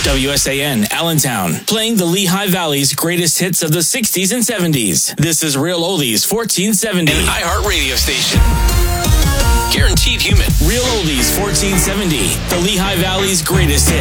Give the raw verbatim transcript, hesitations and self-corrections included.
W S A N Allentown, playing the Lehigh Valley's greatest hits of the sixties and seventies. This is Real Oldies fourteen seventy. An iHeart radio station. Guaranteed human. Real Oldies fourteen seventy, the Lehigh Valley's greatest hits.